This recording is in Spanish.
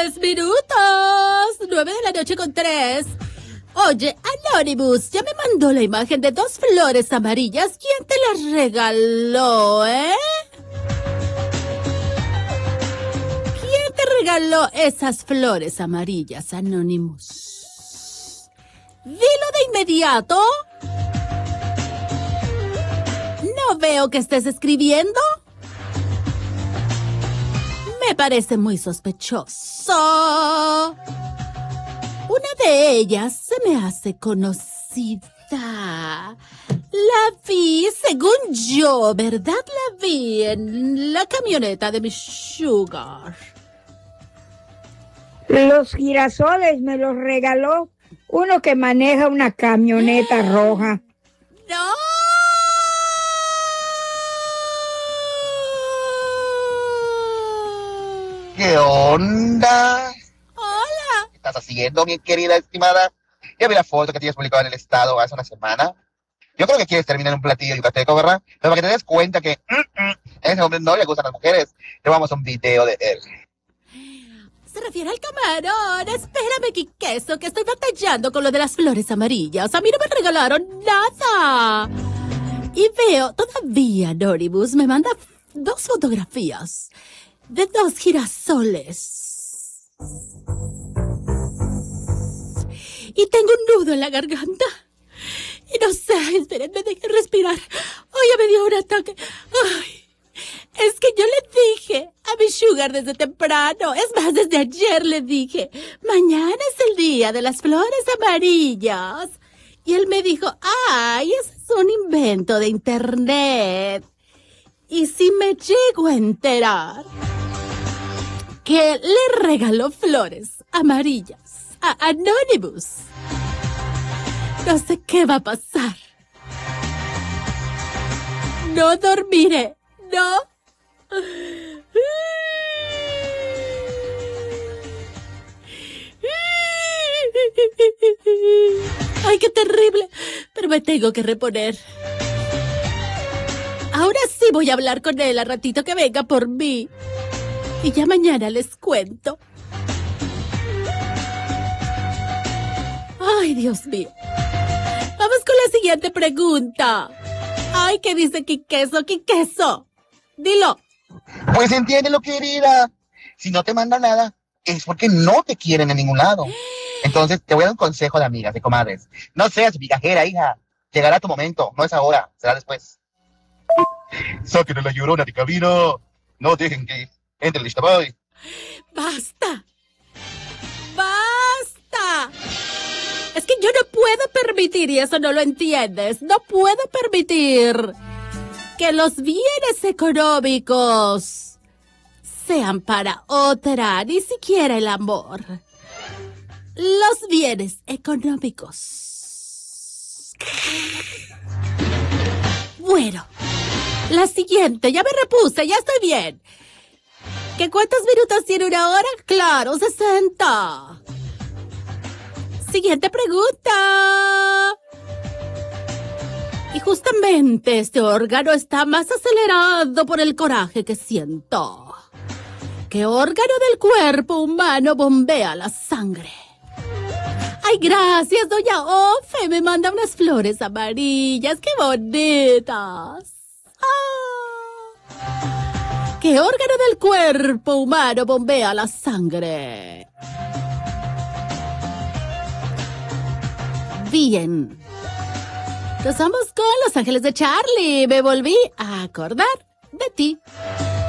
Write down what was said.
10 minutos. 9 de la noche con 3. Oye, Anonymous, ya me mandó la imagen de 2 flores amarillas. ¿Quién te las regaló, ¿Quién te regaló esas flores amarillas, Anonymous? Dilo de inmediato. No veo que estés escribiendo. Me parece muy sospechoso. Una de ellas se me hace conocida. La vi, según yo, ¿verdad? La vi en la camioneta de mi Sugar. Los girasoles me los regaló uno que maneja una camioneta roja. ¡No! ¿Qué onda? Hola. ¿Qué estás haciendo, mi querida estimada? Ya vi la foto que tienes publicada en el estado hace una semana. Yo creo que quieres terminar un platillo yucateco, ¿verdad? Pero para que te des cuenta que a ese hombre no le gustan las mujeres, te vamos a un video de él. Se refiere al camarón. Espérame, Quiqueso, que estoy batallando con lo de las flores amarillas. A mí no me regalaron nada. Y veo, todavía Anonymous me manda 2 fotografías de 2 girasoles. Y tengo un nudo en la garganta. Y no sé, espérenme, dejen respirar. Ay, ya me dio un ataque. Ay. Es que yo le dije a mi Sugar desde temprano, es más, desde ayer le dije, mañana es el día de las flores amarillas. Y él me dijo, ay, ese es un invento de internet. Y si me llego a enterar que le regaló flores amarillas a Anonymous, no sé qué va a pasar. No dormiré. No. Ay, qué terrible. Pero me tengo que reponer. Ahora sí voy a hablar con él al ratito que venga por mí. Y ya mañana les cuento. Ay, Dios mío. Vamos con la siguiente pregunta. Ay, ¿qué dice Quiqueso? Quiqueso. Dilo. Pues entiéndelo, querida. Si no te manda nada, es porque no te quieren en ningún lado. Entonces, te voy a dar un consejo de amigas, de comadres. No seas migajera, hija. Llegará tu momento. No es ahora, será después. Saquen a la Llorona de cabina. No dejen que entre el Ixtabay. ¡Basta! ¡Basta! Es que yo no puedo permitir, y eso no lo entiendes, no puedo permitir que los bienes económicos sean para otra, ni siquiera el amor. Los bienes económicos. Bueno, la siguiente, ya me repuse, ya estoy bien. ¿Qué cuántos minutos tiene una hora? Claro, 60. Siguiente pregunta. Y justamente este órgano está más acelerado por el coraje que siento. ¿Qué órgano del cuerpo humano bombea la sangre? Ay, gracias, doña Ofe. Me manda unas flores amarillas. ¡Qué bonitas! ¡Ah! ¿Qué órgano del cuerpo humano bombea la sangre? Bien. Nos vamos con Los Ángeles de Charlie. Me volví a acordar de ti.